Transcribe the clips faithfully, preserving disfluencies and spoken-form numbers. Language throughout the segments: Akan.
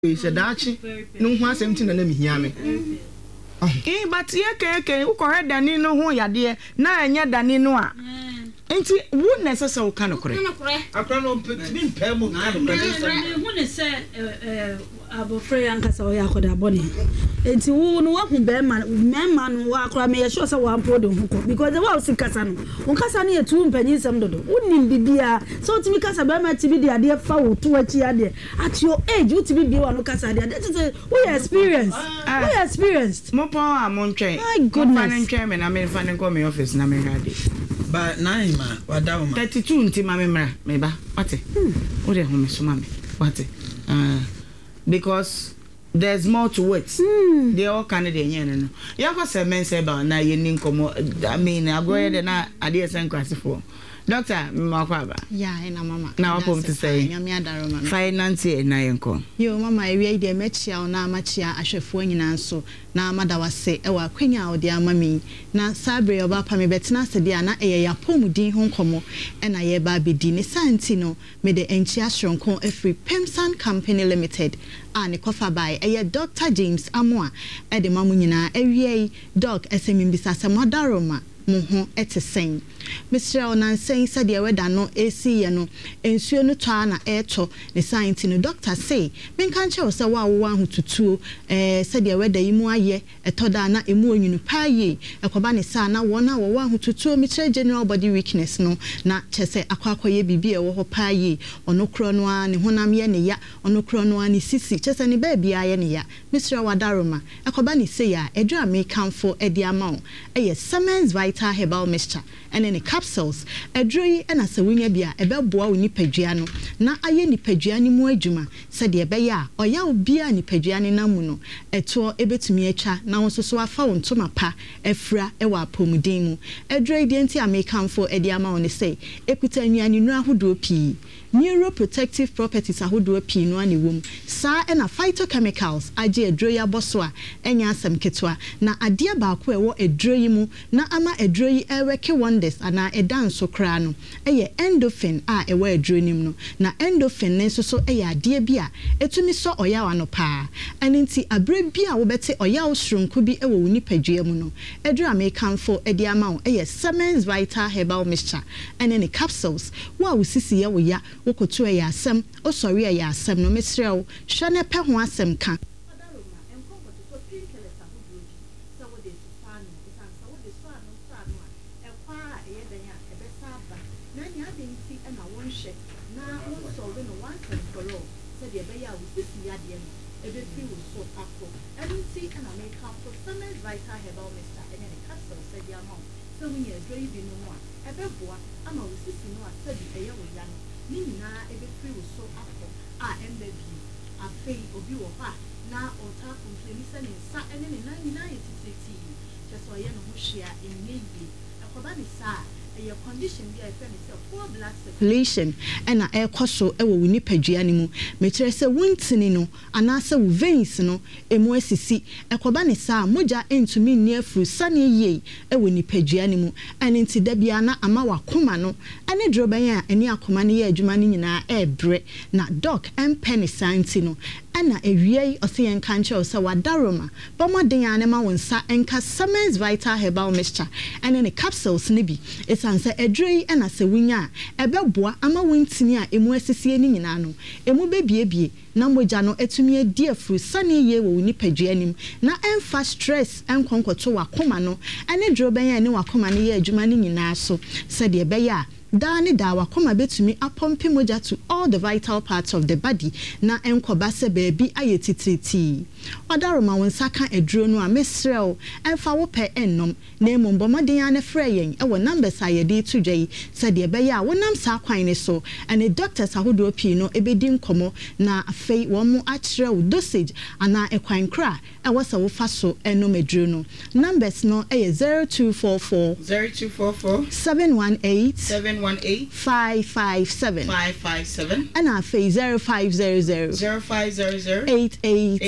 said dachi no ho asem na na mihia me eh but ye keke wo ko dani no ho yade na anya dani no a enti wo necessary wo kan kore akra no bi mpa mu kan kore hu ne se eh abofre yankasa wo yakoda boni enti wo no wa hu be man memma no wa akra me ye sure say wa ampo de hu ko because the wa usi kasa no won kasa no ye tu mpanyin sam dodo unim bibia so timi kasa be ma tibi de ade fa wo to achi ade at your age wo tibi bia wa no kasa ade that is we experience we experienced mo pa amon twen my goodness fan twen me na me fan go me office na me hade ba nine ma wadawo ma thirty-two nti ma me mra me ba wate wo de hu me so ma me wate uh because there's more to it. Mm. They all kind of the yen no. Ya ko se men say ba na ye nin komo I mean agoye de na ade sen kwase for. Doctor Makwaba. Yeah, ina mama. Na what to say? Nyame adaro mama. Finance na yenko. Yo mama ewie de mechia na amachia ahwefo nyina nso na amada wase e wa kwanya ode amami na sabre oba pa me betena sede ana eye yapomudin ho nkomo e na ye ba bedi ne santi no me de enchi asronko afri Pemsan Company Limited and kofa by eye Doctor James Amoa e de mamu nyina ewie doc esemimbisa samodaroma muho etesen Mister Onansen said the weda no ac no ensuo no twa na eto ne science no doctor say men kan che wo se wa wo hu tutuo eh said the weda yimu aye etoda na emu onwunu paaye ekoba ne sa na wo na wo hu tutuo Mister General body weakness no na che se akwakoye bibi e wo ho paaye ono kro no a ne honam ye ne ya ono kro no a ne sisi che se ne ba bia ye ne ya Mister Wadaroma ekoba ne say ya edu amekanfo edi ama wo eye Siemens Vital Herbal Mixture and in the capsules edroi and asawunya bia ebeboa wo nipadua no na aye nipadua ni mu adwuma said ye beya oya obia nipadua ni namu no eto ebetumi atwa na wonso so afa wo ntoma pa efra e wa apomudin mu edroi de nti amekanfo edi ama won say ekuta nnuane nu ahodo pi neuroprotective properties ahodo pi no ani wom sa e na phytochemicals age edroi aboso a enya asem ketwa na ade ba ko e wo edroi mu na ama edroi eweke wonders ana edanso kra no eye endorphin a ewa edronim no na endorphin ne so so eye ade bia etumi so oyawa no pa aninti abre bia wo bete oyawo sronko bi ewo woni padua mu no edru amekanfo ede ama wo eye Siemens Vital Herbal Mixture ene ne capsules wa wo sisi ye wo ya wo koto eye asem osori eye asem no mesrew hwane pe ho asem ka Vital Herbal Mixture and then a capsule said the amount. So when you're very be no more. A beboa, I'm a sissy no a study a young young. Nina, every free was so apple. Ah, and baby, a fay of you or back. Now, or tap from Clemson in Sa and then in ninety-nine city. Just so you know who she are in Navy. A Kobani Sa. Your condition be a friend is poor blood circulation and a air coso ewo wini padua ni mu metre se wuntini no anase wo veins no emu asisi ekoba ne sa moja entumi ni afru sane ye ewo ni padua ni mu ane nti da bia na ama wakoma no ane droban a eni akoma ne ye adwuma ni nyina ebre na doc empeni santi no ana ewie ose yen kanche o se wadaroma bomoden ane ma wonsa enka Siemens Vital Herbal Mixture ane ne capsules ne bi sanse edrei ena se wunya ebeboa ama wontini a emu asisi ni nyina no emu bebiebie na moja no etumi adi afru sane ye wo ni padua nim na emfa stress enkonkoto wakoma no ane droben ya ne wakoma ne ye adwuma ni nyina so se de beya Dani da wakoma betumi apompi moja to all the vital parts of the body na enkoba se baby ayetitriti Wadaroma wonsa kan eduro no a mesrel emfa wo pe ennom na emombomaden ane freyen e wo numbers ayede tudwai said de be ya wonam sa kwan ne so and the doctors ahodo pi no ebedi nkomo na afei wo mu akirel dosage ana ekwan kra e wo sa wo fa so ennom eduro no numbers no e zero two four four zero two four four seven one eight seven one eight five five seven five five seven and afei zero five zero zero zero five zero zero eight eight eight eight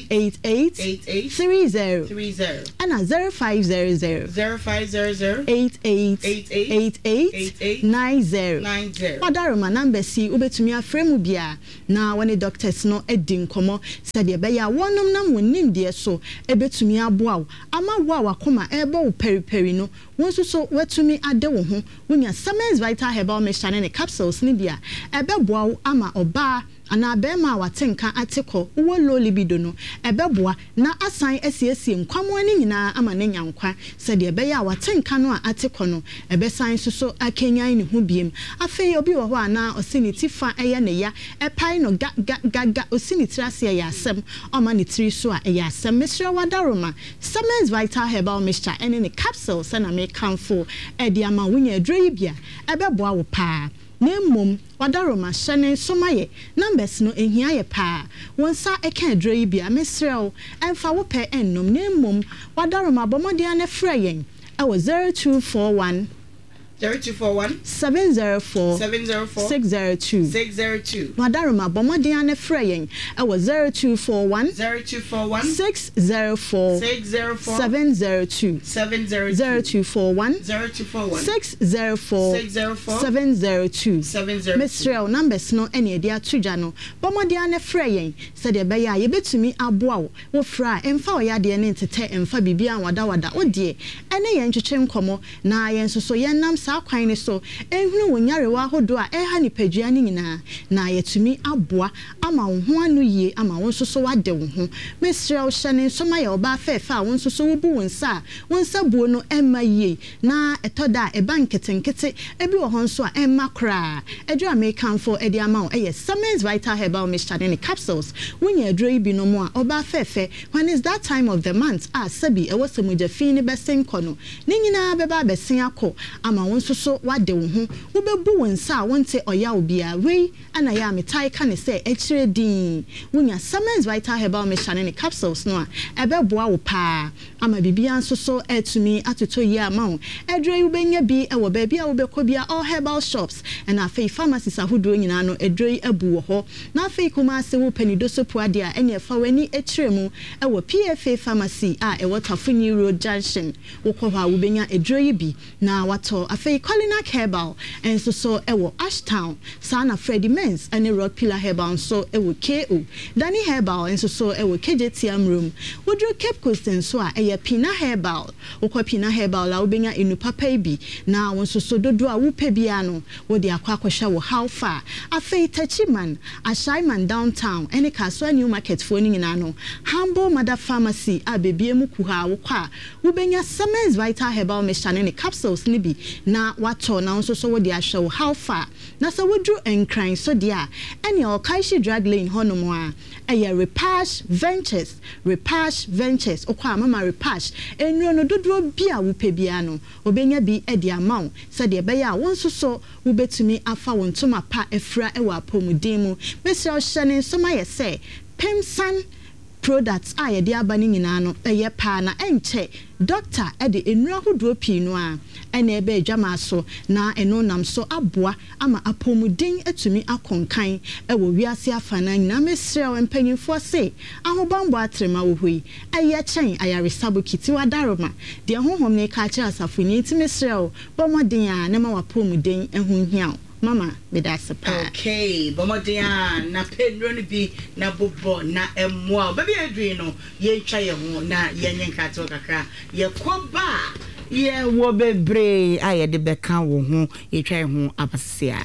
eight eight eight eight eight three zero three zero and zero five zero zero zero five zero zero eight eight eight eight eight eight eight eight nine zero nine zero. Wadaroma number si ubetumi afrɛ mu bia na wone doctors no edi nkomo said ye be ya wonom nam wonim de so ebetumi aboa wo ama wo a wakoma ebo wo periperi no wonso so wetumi ade wo ho wonya Siemens Vital Herbal Mixture ne capsules ni bia ebeboa wo ama oba ana bema watenka ateko wo low libido no ebeboa na asan asiesie nkwamo ani nyina ama ne nyankwa said ye be ya watenka no a ateko no ebesan so so akenyan ne ho biem afei obi wo ho ana osiniti fa eye ne ya epai no ga ga ga ga osiniti ase ya asem oma ne tiri so a ya asem mesra Wadaroma Siemens Vital Herbal Mixture ene ne capsules na me kanfo e di ama wunya adroyi bia ebeboa wo pa Nemum Wadaroma Shane Somaye numbers no ehia ye pa wonsa eka adroyi bia mesrel emfa wo pe ennom nemum Wadaroma bomode na frɛ yen ɛwɔ zero two four one zero two four one seven zero four seven zero four six zero two six zero two. Wadaroma bomode na frɛ yen ɛwɔ zero two four one zero two four one six zero four six zero four seven zero two seven zero two zero two four one zero two four one six zero four six zero four seven zero two seven zero two. Mesrel numbers no ene dia tuja no bomode na frɛ yen said ye be ya ye betumi aboa wo wo fra emfa oyade ne ntete emfa bibia wada wada odie ene yen twetwe nkomo na yen so so yen nam sa kwan ne so ehunu wonyarewa hodo a eha ni padua ni nyina na yetumi aboa ama wo ho anu yie ama wo so so wade wo ho mesrel hyene soma ye oba fefa wo so so wo bu wonsa wonsa buo no emma yie na etoda e banketenkete ebi wo ho nso a emma kra edu American for edi ama eye Siemens Vital Herbal Mixture ne capsules wonya adroyi bi no mo a oba fefe when is that time of the month a sabi e wo semuja fi ne besen kono ne nyina beba besen akọ ama wo nso so wade wo ho wo bebu wonsa wonte oya obia wei ana ya metai ka ne se ekire din wonya Siemens Vital Herbal Mixture ne capsules no a ebeboa wo pa ama bibia nso so etumi atoto yi ama wo adroyi wo benya bi e wo ba bia wo bekọ bia all herbal shops and afei pharmacies ahodo nyina no adroyi abu wo ho na afei kuma se wo panido so puade a ene fa wani ekire mu e wo P F A pharmacy a e wo Tafuni Road Junction wo kọ ha wo benya adroyi bi na wato afei Colinac Herbal and so so e wo Ashtown sana Freddy Men's and Rock Pillar Herbal so e wo K O Danny Herbal and so so e wo K J T M room wo dro Cape Coast and so a e Pina Herbal wo kọ Pina Herbal la wo benya enu papa bi na wo so so dodo a wo pe bia no wo de akwa kwahwa wo how far afei Tachiman Ashaiman downtown ene Kaswa New Market for ni nyina no Humble Mother Pharmacy a bebie mu kuha wo kwa wo benya Siemens Vital Herbal Mixture ne capsules ni bi na wato na nso so wo de ahwe wo how far na so wodru enkran so de a ene o Kaishi drug lane honomo a eye Repash Ventures Repash Ventures okwa mama Repash enuro no dodo bia wo pe bia no obenya bi e de amount said de be ya won so so wo betumi afa won toma pa efra e wa pomuden mu mesra hyene soma ye se Pemsan products a ye de abani nyina no eye pa na enche doctor e de enura hodo pi no a ene ebe adwama so na eno nam so aboa ama apomuden atumi akonkan e wo wiase afana nyina mesra empanyimfo se ahobambo atrema wo hoi eye chen ayaresabo kiti Wadaroma de honhom ne ka kira asafuni nti mesra bomoden a ne ma wapomuden ehun hiaw mama bedasapa okay bomodia na pendro ni bi na bobo na emwa baby adri no ye twa ye ho na ye nyenka to kakra ye koba ye wo bebre aye de beka wo ho ye twa ye ho abasia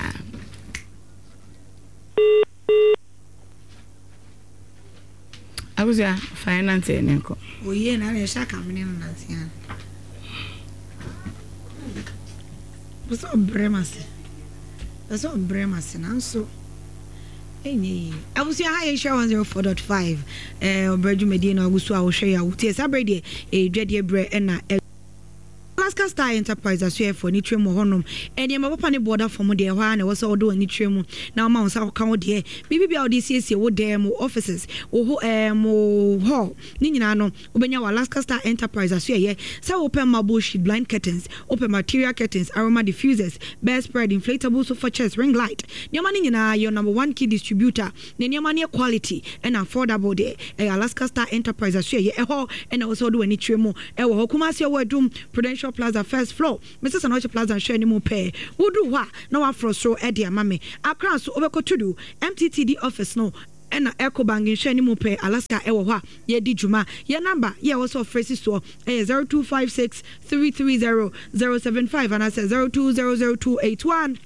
abuza finance enko oye na re shaka mne no nansia buso bremase Eso brema sinanso enyi abusu ha ye share one zero four point five eh obraju medina abusu a wo hwe ya wo tie sabre de e dwade bre na Alaska Star Enterprise as you for nitrem honum and your papa ne border from the one was all doing nitrem now mounts our count here B B L D C S wo dem offices wo um hall ninano ubenya Alaska Star Enterprise as you so open my bullshit blind curtains open material curtains aroma diffusers bed spread inflatable sofa chairs ring light nyamani nyina your number one key distributor ne nyamani quality and affordable there Alaska Star Enterprise as you e hall and also do any tremo e wo Kumasi Wadum Prudential Plaza first floor Missus Anoche Plaza share ni mo pay wodu wa na wa frostro e dia mame akra so obeko tudu M T T D office no ena eco bank share ni mo pay Alaska e wo ha ye di djuma ye number ye also phrases so e zero two five six three three zero zero seven five and I say zero two zero zero two eight one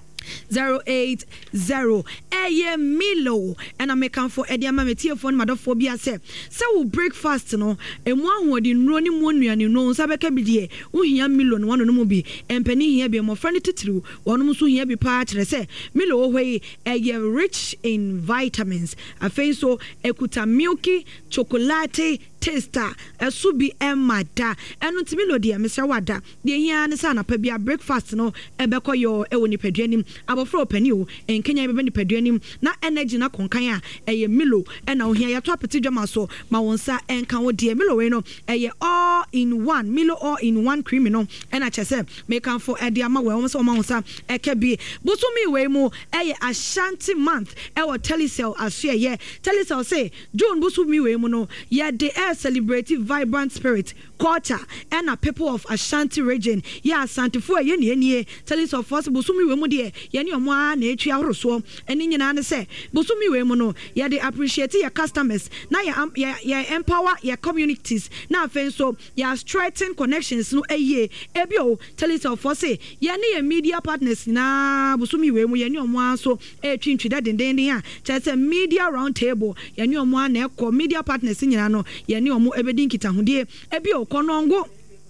zero eight zero Eye Milo and I make for Eddie Mametia phone madophobia say so breakfast no and one word in running one and you know Sabeka Bidie Uhia Milo no one no be and penny here be more friendly to one musu here be part say Milo way a rich in vitamins I think so ekuta milky chocolate taster esubi emada enu timilo dia Mister Wada de hia ne sana pa bia breakfast no ebekọ yo ewo ni paduanim abofro pani o en Kenya bebe ni paduanim na energy na konkan a eye Milo ena ohia ya to apeti dwama so ma wonsa enka wo de Milo we no eye all in one Milo all in one cream no ena chese make am for e dia ma we wonsa ma wonsa eke bi bosumi we mu eye Ashanti month e wo Telecel aso ye Telecel say June bosumi we mu no ye de celebrating vibrant spirit culture and a people of Ashanti region ya Asante fo ye ne ne tell us of us bosumi we mu de ye ne omo a na etwi ahoroso eni nyina ne say bosumi we mu no ye de appreciate your customers na ye ye empower your communities na afen so ya strengthen connections no eye ebio tell us of us say ye ne media partners na bosumi we mu ye ne omo aso etwi ntwi de den den a tell media round table ye ne omo a na ekọ media partners nyina no ye ne omo ebedi nkitahudie ebi okonongo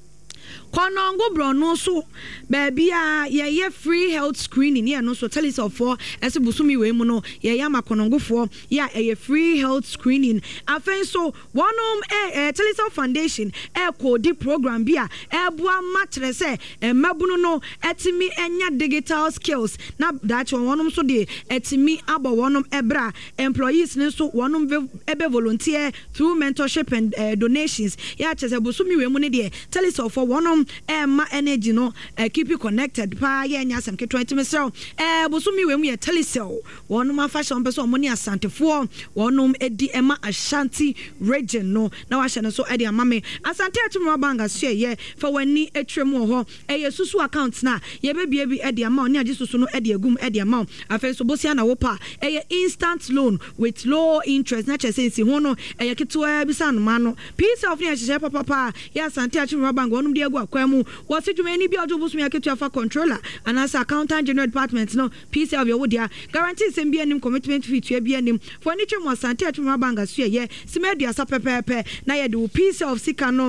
konongo brono so baby a ye ye free health screening ye no so tell us for ese busumi we mu no ye ya makonongo for ya ye free health screening afen so wonom eh tell us foundation e ko di program bia e boa matre se e mabunu no etimi enya digital skills na that wonom so de etimi abo wonom ebra employees ne so wonom ebe volunteer through mentorship and uh, donations ya chese busumi we mu ne de tell us for wonom Emma energy no uh, keep you connected pa ye nya sam ke twenty mesel eh bosumi we mu ye Telecel wonum fashion person money Asante fo wonum edi Emma Ashanti region no na wa hye so edi amame Asante atumro banga so ye fa wani etwem ho eh susu account na ye be bia bi edi ama oni age susu no edi agum edi ama afa so bosia na wo pa eh instant loan with low interest na chese si ho no eh ketewa bisa no ma no piece of ne hye papa pa ya Asante atumro banga wonum de agu kwamu what's it many be ojo busumi aketua for controller and as accountant general department no piece of your wodia guarantee sem be anim commitment fee to be anim for any chemo Asante atumro banga so ye simedua sa pepepe na ye do piece of sika no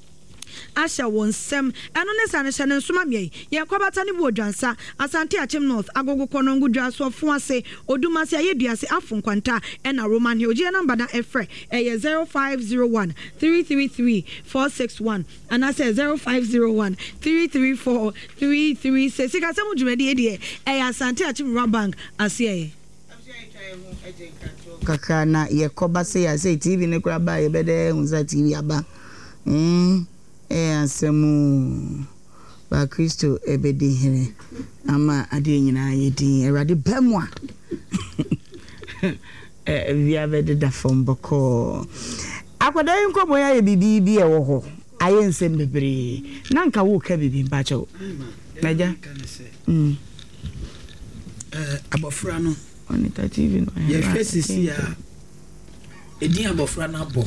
Asha won sem eno ne sane hye ne nsoma me ye kwabata ne bo dwansa Asante Achim North agogo konongo dwa so fo ase odumase ayeduase afon kwanta ena Roman Hill je number na efre eh zero five zero one three three three four six one and I say zero five zero one three three four three three six sika sem dwumade de eh Asante Achim Bank ase kaka na ye koba se ya se T V ne kura ba ye bede unza T V aba mm eh asemu ba Kristo ebedi hene ama ade nyina ye din Erade bamwa eh via bede da from boko akoda nkomo ya ye bibi bi e wo ho aye nsem bebre na nka wo ka bibi mbacho naja mm eh abofra no on T V no ye fesisi ya edin abofra na bo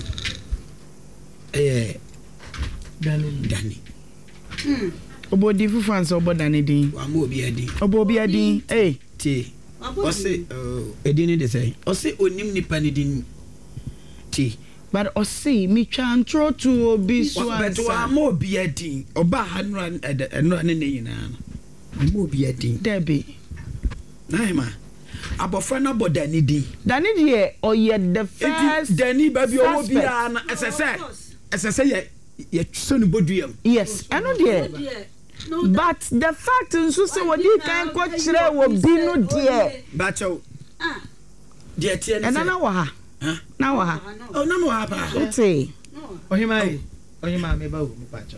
eh Dani Dani hmm obodi fufu anso obodani din wa mo obi adin obobi adin eh ti o se edin ni de say o se onim nipa ni din ti but o se mi twa ntro to obi so ansa but wa mo obi adin oba hanura enura ne ne yina no mo obi adin debi naima abofra na bodani din Dani de o ye the first Dani baby owo bia na esese esese ye ye so no boduam yes I know there but the fact nso say what you can ko kire wo bi no there bacho ah there tie na na wa ha na wa ha oh na wa ba okay ohima ohima me ba wo mu bacho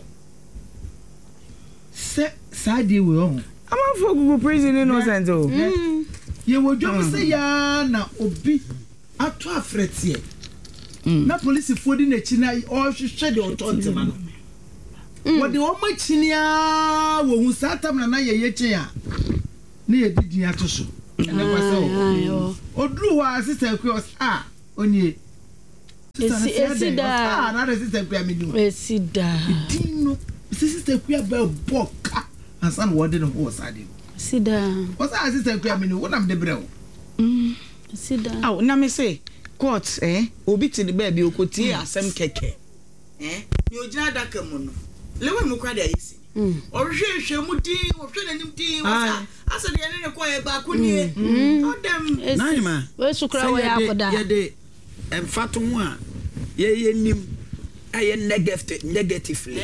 se sadi we on am for Google prison innocent oh ye wo dwom se ya na obi ato afretie na police fo di na chi na o hwehwe de otonte ma no wo de o ma chinia wo hu satam na na ye ye chi a na ye didi ato so na kwase o odru wa sister ku ah oni esi esi da ah na sister ku aminu esi da dino sister ku ba boka asan wo de no ho sade esi da o sa sister ku aminu wo nam de brɛ o mm esi da ah na me say court eh obi ti the baby okoti asem keke eh ni ogina daka mu no lewe mu kwa da yisi mm o hwehwe mu din o hwehwe nanim din wo sa asa de ne ko e ba ko nie o dem naima we sukra wo ya akoda ye de emfato ho a ye ye nim aye negative negatively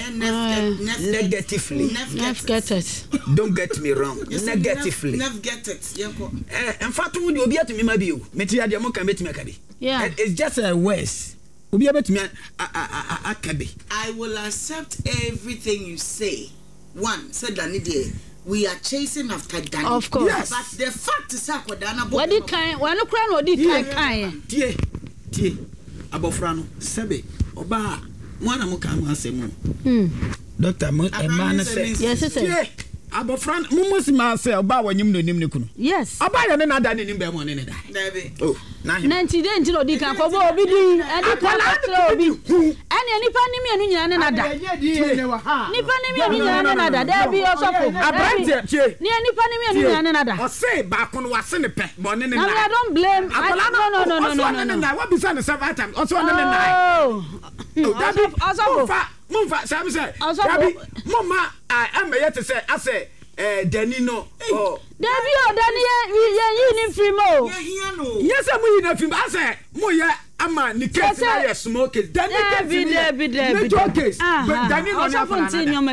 negatively never get it don't get me wrong negatively never get it yenko eh emfato ho de obi atumi ma bi o meti ade mo kan betumi akabi yeah it's just a worse obi abetumi akabi I will accept everything you say one said that need we are chasing after Danny. Of course. Yes. But the fact is that Kodana what did kind when no crown what did kind kind tie tie abofra no sebe oba mwana mo kan asemu hmm doctor mo e man say yes sir abofra mo musima say oba wanyim no nim ne kunu yes oba ye ne na da ne nim be mo ne ne da David oh na him ninety day ntino di kan ko bo obi di adi kan atra obi ani nipa ni me anu nyina ne na da nipa ni me anu nyina ne na da da bi osofo abrante tie ni nipa ni me anu nyina ne na da o say ba ko no wase ne pe bo ne ne na I don't blame I, no no no no no no no what be say seven times o so ne ne na oh osofo mumfa sam say Dabi mumma am yet to say I say eh Danino oh Dabi o Dani ye yi ni film o ye hia no yes am yi na film I say mo ye ama ni case na ye smoke Dani Dabi Dabi Dabi case but Danino ni akola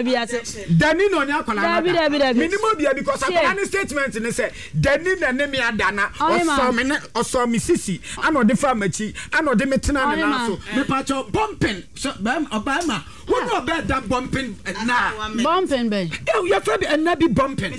Danino ni akola minimum bia because akola statement ni say Danino ne me adana oso me oso me sisi ana ode fa machi ana ode metena ne na so me pacho bumping so bam obama who no be that bumping na bumping ben you feel and na be bumping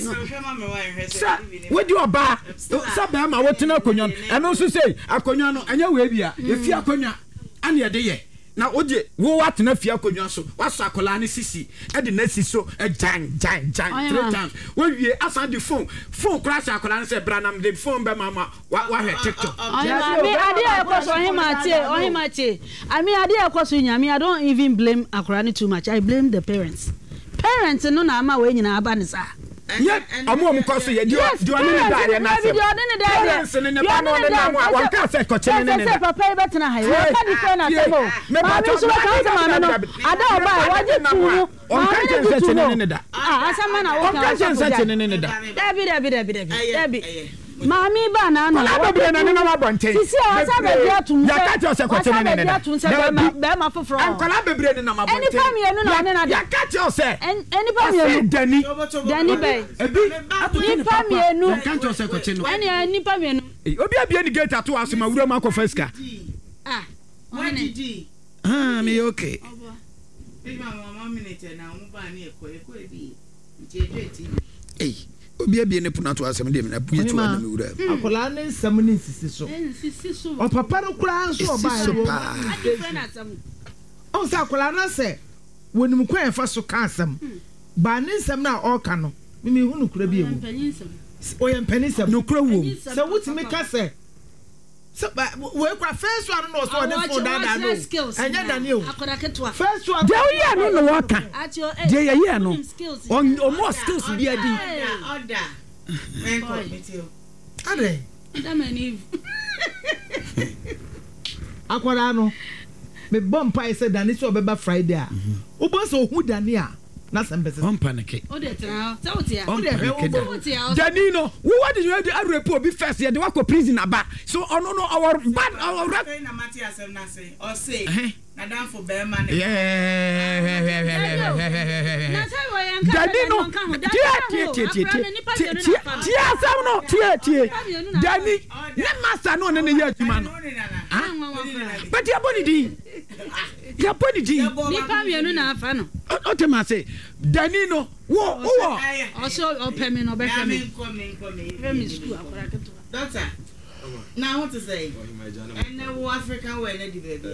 sir we do oba sir bam ma wotena akonwa eno so say akonwa no anya we bia e fi akonwa ane ye de ye na ode wo watena fi akonwa so waso akola ne sisi e de na sisi so e jan jan jan three times we wie asan the phone phone crash akola ne say branam the phone be mama wa wa he TikTok I mean ade akoso ohimate ohimate I mean ade akoso nyame I don't even blame akorani too much I blame the parents parents no na ama we nyina aba ne sa yeah amu amu kwaso ye dio dio ne da ye na se dio ne da ye se ne pa no ne na mo wan ka se ko che ne ne se papa e betena hai wa ka di ko na se mo ma mi so ka se ma no ada oba wa je tu on ka che se ne ne da ah asama na wo ka che se ne ne da dabi dabi dabi dabi dabi Mami ba na no. Wala be na na mabonten. Sisi o sa be dia tun. Ya ka che se ko che ne ne da. Be ma foforo. Ankola bebre ne na mabonten. Eni pa mi enu na ne na da. Ya ka che se. Eni pa mi enu. Dani. Dani be. Ebi Eni pa mi enu. Ya ka che se ko che no. Eni eni pa mi enu. Obi abia ni gate ato asema wura ma ko fiska. Ah. Why did he? Ah, me okay. Big mama minute na mu ba ni eko eko ebi. Njeje Eh. Obi abia ne punato asem de me na buye to na me wura. Akola ne nsam ne nsisi so. Nsisi so. O papa no kura nso oba e. Adi friend asam. O sa akola na se wonim kwan fa so ka asam. Ba ne nsam na o ka no. Me me hunu kura bi egu. O ye mpani nsam no kura wom. Se wutimi ka se so we kwa first one no so the phone da da no anya Daniel akoda ketwa first one dey here no no waka dey here no on more skills bi adi order men ko metio ade da mani akoda no me bomb pie say Daniel so beba Friday a wo bo so hu Daniel na sɛ mpɛsɛ on panic o de tena sɛ o tia on o panic tia Dani no wo what did you do a report be first ye de wa ko prison aba so ono no our bad our rep na mati asem na say o say na dan for be man yeah na say wo yan ka Dani no tie tie tie tie tie tie asem no tie tie Dani ne master no ne ne ye adwuma no ah but ya body di ya body di ni pa mienu na afa no o te ma say Dani no wo wo o so o pe mi no be pe mi pe mi school akora keto doctor now what to say and the African way na di baby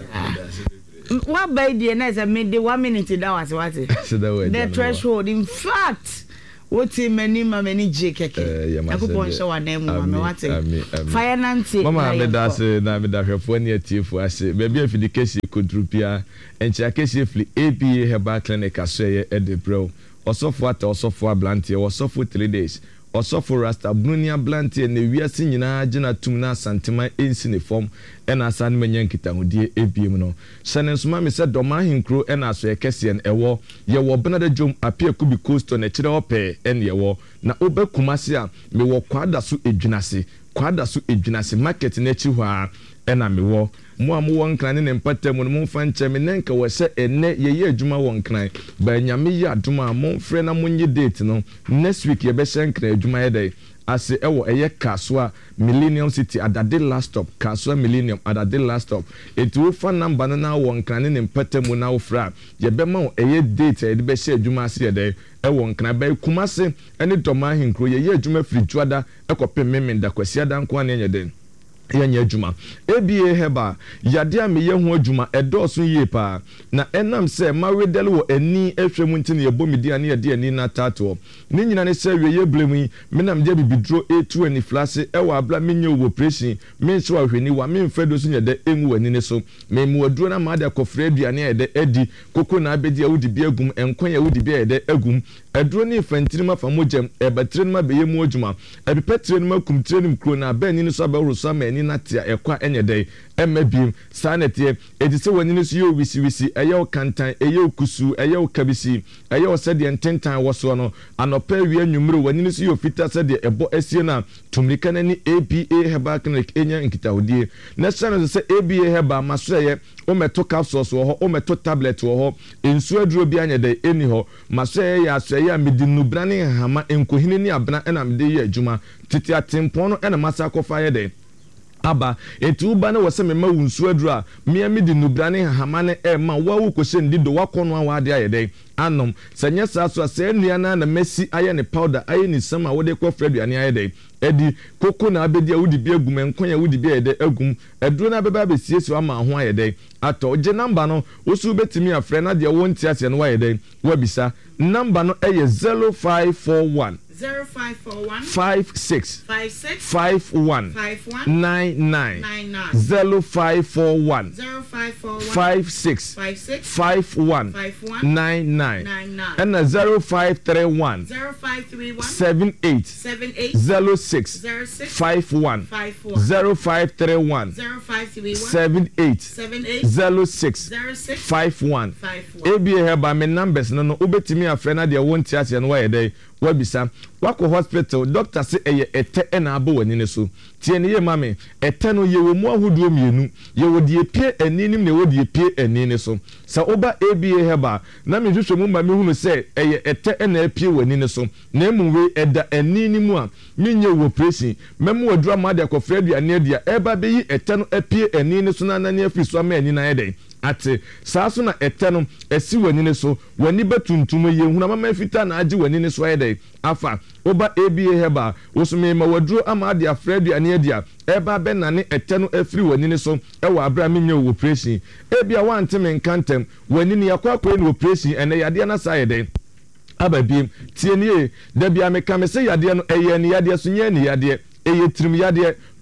what by the next minute one minute that was what the threshold in fact what many many J keke akopon so wa na mu mama what fire nanti mama me da se na me da hwefo ne atiefo ase baby afidication kodrupia enchi akesi fli A B A Herbal Clinic aseye edebro osofo ata osofo ablantie osofo three days osofo rasta brunia blantie na wiase nyina gina tum na santima ensi ne form ena asan menya nkita hodie ebiem no senensuma me se doma hinkro ena aso ekese en ewo ye wo benada jom apia kubi coast na kire ope en ye wo na obekumase a me wo kwada so edwinase kwada so edwinase market na chi hwa ena me wo mo am won kran ne mpatam no mo fa nche me nenka wo se enne ye ye adwuma won kran ba nyame ye adwuma mo frɛ na mo nye date no next week ye be shen kran adwuma ye dai ase ewo eye kaswa Millennium City adade last stop kaswa Millennium adade last stop etu fa number na won kran ne mpatam na wo fra ye be ma eye date ye be she adwuma ase ye dai ewon kran ba kumase ene doma hinkro ye ye adwuma firi juada ekopem memenda kwasi adanko an enye den yanya adwuma A B A Herbal yade a meye ho adwuma edoso yie pa na enam se mawedel wo ani ehwemu ntine ye bomidi ane yade ani na tato ni nyina ne se we ye blemu menam je bibidro A two ani flase e wa abla menye wo operation men so ahweni wa men fedo so nyede enwu ani ne so me mu aduro na ma de kofre aduane yede edi koko na abedi awudi bi agum enkon ya wudi bi yede agum aduro ne fantiri ma fa mojem e batire ma beye mu adwuma e bepetire ma kumtire nim kro na ba ani ne so abawo so ma ani na tia ekwa enye dai emabim sanetie edise wani ne so yo wisi wisi eyo kantan eyo kusu eyo kabisi eyo sede ententan woso no anopa wi anwumre wani ne so yo fita sede ebo asie na tumrika na ni A B A Herbal Clinic enya nkitahudie na sane se A B A Herbal maso ye o meto capsules wo ho o meto tablet wo ho ensu aduro bi anya dai eni ho maso ye ya so ye amedinu brane hama enkohini ni abna na mede ye adwuma titi atempon no na masa kofa ye dai aba etu ba na wose mema wunsu adura mia me di nubrane hamane e ma wawu kwose ndido wakono awade ayede anom sanya saso ase nua na na mesi aye ne powder aye ni sama wode kwa freduane ayede edi koko na abedi awudi bi agum enkon ya wudi bi ayede agum eduro na beba be siesie ama ho ayede ato je number no wosu betimi afre na de wonti ase no ayede wabisa number no eye zero five four one zero five four one five six five six five one five one nine nine nine nine zero five four one zero five four one five six five six five one five one nine nine nine nine and zero five three one zero five three one seven eight seven eight zero six zero six five one five four zero five three one zero five three one seven eight seven eight zero six zero six five one five four A B A Herbal me numbers no no ubetimi afre na de won tiase no wa dey wabisa wako hospital doctor say eye ete ena abo wani ne so tie ne ye mame ete no ye wo mu ahodo mienu ye wo de epie aninim ne wo de epie anine so sa oba A B A Herbal na me hwehwe mu ma me hunu say eye ete ena epie wani ne so na emuwe eda aninim a menye wo operation memu wadura ma de akofra aduane dia eba be yi ete no epie anine so na na ne afiri so ama anina yeden ate saaso na ete no esi wani ne so wani batuntum ye huna mama fita na age wani ne so ayede afa oba A B A Herbal wosume ma waduro ama de afredu ane adia eba be na ne ete no afiri wani ne so e wa abra menye wo operation e bia wante men kantem wani ne yakwa kwa ne operation ene yade na sa ayede ababiem tie nie da bia me ka me se yade no eye ne yade so nye ne yade eye trim yade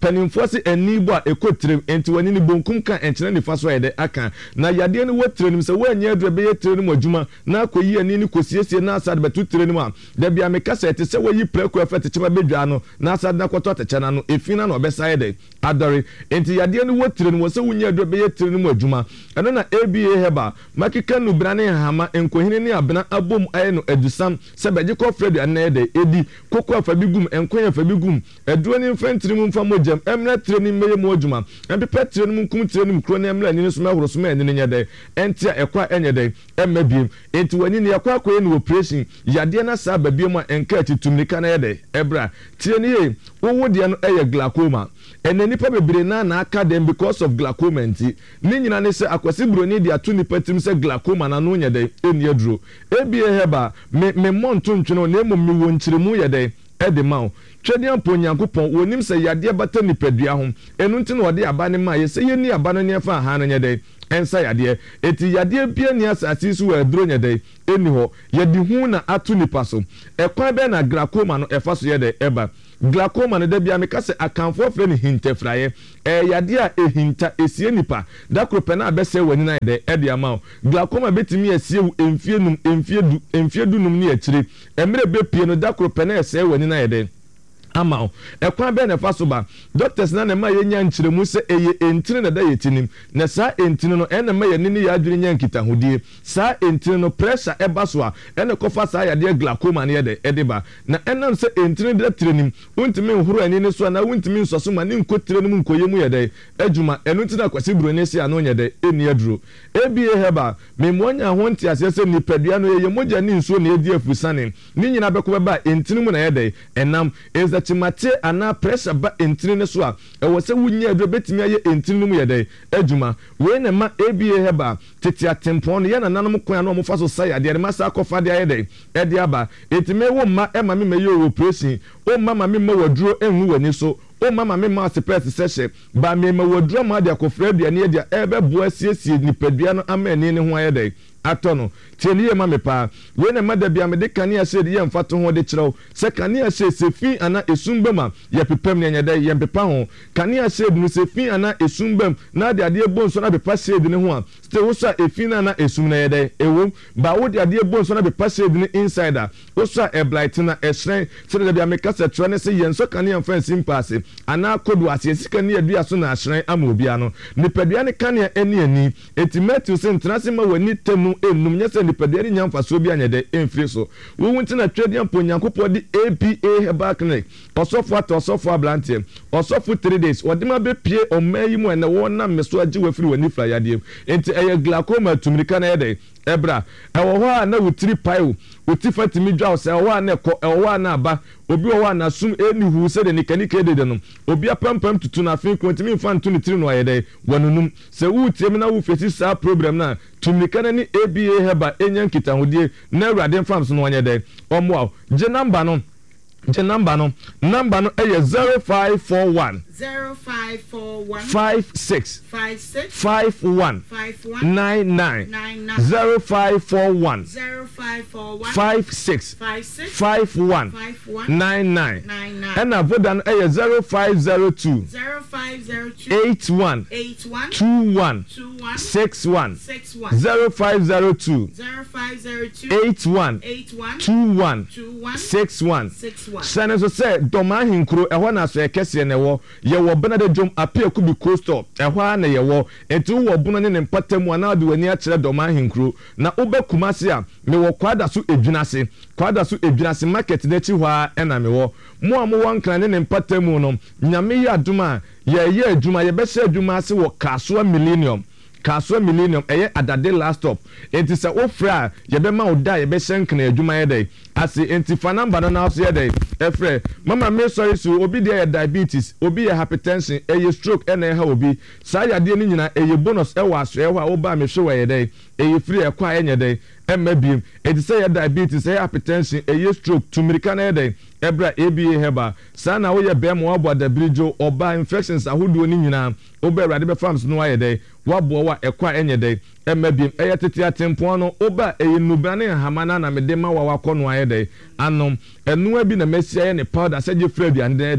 panimfoɔ se ani bo a ɛkɔ tirim enti wani ne bonkum ka ɛnkyerɛ nifa so ayɛ dɛ aka na yadeɛ no wɔ tirim sɛ woanyɛ adura bɛyɛ tirim mu adwuma na akɔyi ani no kɔsiesie na asade bɛto tirim mu a da bia meka sɛ ɛte sɛ wɔyi prɛko ɛfɛ tekyɛma bɛdwa no na asade na kɔtɔ tekyɛ na no ɛfi na na ɔbɛsa yɛ dɛ adɔre enti yadeɛ no wɔ tirim wɔ sɛ wonyɛ adura bɛyɛ tirim mu adwuma ɛno na aba heba makeka no bra ne hama nkohene ne abena abom ayɛ no adusam sɛ bɛgye kɔfrɛ aduane na yɛ dɛ ɛdi koko afa bi gum nkonya afa bi gum aduro ne mfa ntiri mu mfa mogyam ɛmna tire ne mmɛyɛ mu adwuma ɛmpepa tire no mu nkum tire no mu kuro ne ɛmla ani no so mahoro so ma ani no nyɛ dɛ ɛnti a ɛkɔ ɛnyɛ dɛ ɛmma biem enti wani ne yɛkɔ akɔyɛ no operation yadeɛ na saa babie mu a ɛnka atitumnika na yɛ dɛ ɛbra tie ne yɛ wowo deɛ no ɛyɛ glaucoma ɛnna nipa bebree na na aka dem because of glaucoma nti ne nyina ne sɛ akwasi broni de ato nipa tim sɛ glaucoma na no nyɛ dɛ ɛni aduro aba heba me me monto ntwene na emu me wɔ nkyeremu yɛ dɛ ɛde ma wo twɛdeɛ mpo nyankopɔn wɔnim sɛ yadeɛ bata nipadua ho ɛno nti na ɔde aba ne ma yɛ sɛ yɛni aba no ne ɛfa aha no nyɛ dɛ ɛnsa yadeɛ eti yadeɛ bia ni asase so wɔ aduro nyɛ dɛ ɛni hɔ yɛde hu na ato nipa so ɛkwan bɛ na glaucoma no ɛfa so yɛ dɛ ɛba glaucoma no da bia meka sɛ akamfoɔ frɛ no hintafraeɛ ɛyɛ yadeɛ a ɛhinta ɛsie nipa da koro pɛ no a bɛsɛ w'ani no ayɛ dɛ ɛde ama wo glaucoma bɛtumi asie wo mfie num mfie du mfie du num ne akyire ɛmmerɛ bɛpie no da koro pɛ no ɛsɛ w'ani no ayɛ dɛ ama o ɛkwan bɛ na fa so ba doctors na na ma yɛnya nkyerɛmu sɛ ɛyɛ entini na da yɛ tinim na saa entini no ɛna ma yɛ nini yɛ adwene nya nkitahodie saa entini no pressure ɛba so a ɛna kɔfa saa yadeɛ glaucoma ne yɛ dɛ ɛde ba na ɛnam sɛ entini da tirenim wontumi nhoro ani ne so na wontumi nsɔso ma ne nkɔ tire no mu nkɔyɛ mu yɛ dɛ adwuma ɛno nti na kwasi buro ne se ano nyɛ dɛ ɛni aduro aba heba memoanya ho nti asɛ sɛ nipadua no yɛ mogya ne nsuo na ɛdi afusane ne nyina bɛkɔ bɛba entini mu na yɛ dɛ ɛnam ɛza timate ana pressure ba entini ne so a ɛwɔ sɛ wunya aduro betimi ayɛ entini no mu yɛ dɛ adwuma wei na ma aba heba tete atempɔn no yɛ na nanom kwan no ɔmofa so sa yadeɛ ne masa akɔfa de ayɛ dɛ ɛde aba etime wo mma ɛma me mɛyɛ operation o mma ma me mma waduro enhu wani so o mama me ma sepɛs sɛhyɛ ba me ma waduro ma de akɔfra aduane yɛ de ɛbɛboa siesie nipadua no ama ani ne ho ayɛ dɛ atɔ no tieni yɛ ma me paa wei na ma da bia me de kanea hyɛ de yɛ mfa to ho de kyerɛw sɛ kanea hyɛ sefi ana esum bam a yɛ pepam ne nyɛ dɛ yɛ pepa ho kanea hyɛ de no sefi ana esum bam na de adeɛ bon so na pepa hyɛ de ne ho a sɛ wo so a efi na na esum na yɛ dɛ ewo ba wo de adeɛ bon so na pepa hyɛ de ne inside a wo so a ɛblight na ɛhyerɛn sɛ da bia me kasa trɛ ne sɛ yɛn so kanea mfa nsim paase ana kodo ase sika ne adua so na ahyerɛn ama obia no nipadua ne kanea ani ani etimetu sɛ ntrase ma wani temu enum nyɛ sɛ nipadua ne nya mfasoɔ bi anyɛ dɛ emfiri so wo wunti na twɛdeɛ mpo nyankopɔn de aba herbal clinic ɔsɔfo ata ɔsɔfo ablanteɛ ɔsɔfo three days ɔde ma bɛpie ɔma yi mu ɛna wɔnam meso agye wafiri wani fira yadeɛ enti ɛyɛ glaucoma tumirika na yɛ dɛ ɛbra ɛwɔ hɔ a na wotiri pae o woti fatimi dwa o sɛ ɛwɔ hɔ a na ɛkɔ ɛwɔ hɔ a na aba obi wɔ hɔ a na sum ɛni hu sɛ de nikanika dede no obi apampam tutu na afei kɔntimi mfa nto ne tiri no ayɛ dɛ wɔnonum sɛ wotie mu na wofesi saa program na tumirika na ne aba heba ɛnya nkitahodie na awurade mfam so no wɔnyɛ dɛ ɔmmoa gye namba no gye namba no namba no ɛyɛ zero five four one zero five four one five six five six five one five one nine nine nine nine zero five four one zero five four one five six five six five one five one nine nine nine nine ɛna voda no ɛyɛ zero five zero two zero five zero two eight one eight one two one two one six one six one zero five zero two zero five zero two eight one eight one two one two one six one six one. sɛne nso sɛ dɔma ahenkuro ɛhɔ na so ɛkɛseɛ na ɛwɔ yɛwɔ benade dwom apiaku bi coastop ɛhɔ a na yɛwɔ enti wowɔ bono ne ne mpata mu anaa de w'ani akyerɛ dɔma ahenkuro na wobɛkuma se a mewɔ kwada so edwina se kwada so edwina se market n'akyi hɔ a ɛna mewɔ mo a mowɔ nkran ne ne mpata mu no nyame yɛ adom a yɛyɛ adwuma yɛbɛhyɛ adwuma ase wɔ kasoa millennium kasoa millennium ɛyɛ adade last stop enti sɛ wofrɛ a yɛbɛma wo da yɛbɛhyɛ nkran adwuma yɛ dɛ ase enti fa number no na so yɛ dɛ ɛfrɛ mama me sorry so obi deɛ yɛ diabetes obi yɛ hypertension ɛyɛ stroke ɛna ɛha obi saa yadeɛ no nyina ɛyɛ bonus ɛwɔ asoɛ hɔ a woba me hwɛ wɔ yɛ dɛ ɛyɛ free ɛkɔ a ɛnyɛ dɛ ɛmma biem enti sɛ yɛ diabetes ɛyɛ hypertension ɛyɛ stroke tumirika na yɛ dɛ ɛbra aba heba saa na woyɛ bɛrima wabɔ adabirijo ɔba infections ahodoɔ no nyinaa wobɛ awurade bɛfam so no wayɛ dɛ waboa wa ɛkɔ a ɛnyɛ dɛ ɛmma biem ɛyɛ tete atempɔn no woba ɛyɛ nnubra ne nhama no na mede ma wa wakɔ no ayɛ dɛ anom ɛnoa bi na mɛsia yɛ ne powder sɛ gye frɛ aduane dɛ dɛ